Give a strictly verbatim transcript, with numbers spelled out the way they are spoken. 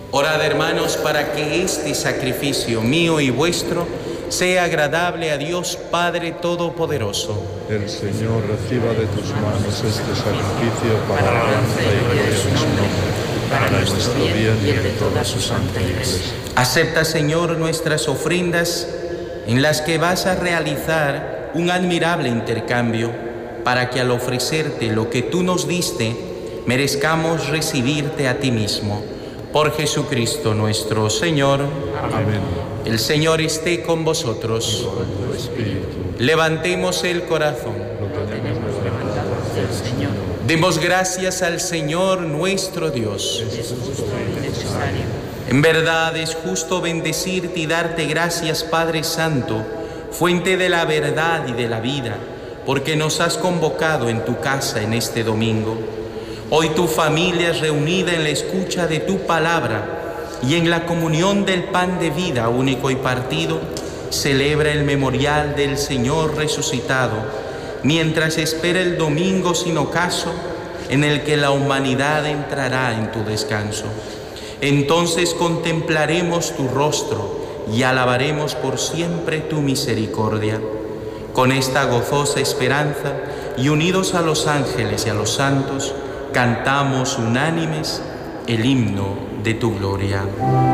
Orad, hermanos, para que este sacrificio mío y vuestro sea agradable a Dios Padre Todopoderoso. El Señor reciba de tus manos este sacrificio para la alabanza y gloria de su nombre, para nuestro bien y el de toda su santa Iglesia. Acepta, Señor, nuestras ofrendas en las que vas a realizar un admirable intercambio, para que al ofrecerte lo que tú nos diste, merezcamos recibirte a ti mismo. Por Jesucristo nuestro Señor. Amén. El Señor esté con vosotros. Y con tu espíritu. Levantemos el corazón. Lo tenemos levantado hacia el Señor. Demos gracias al Señor nuestro Dios. Es justo y necesario. En verdad es justo bendecirte y darte gracias, Padre Santo, fuente de la verdad y de la vida, porque nos has convocado en tu casa en este domingo. Hoy tu familia es reunida en la escucha de tu palabra y en la comunión del pan de vida único y partido, celebra el memorial del Señor resucitado, mientras espera el domingo sin ocaso en el que la humanidad entrará en tu descanso. Entonces contemplaremos tu rostro y alabaremos por siempre tu misericordia. Con esta gozosa esperanza y unidos a los ángeles y a los santos, cantamos unánimes el himno de tu gloria.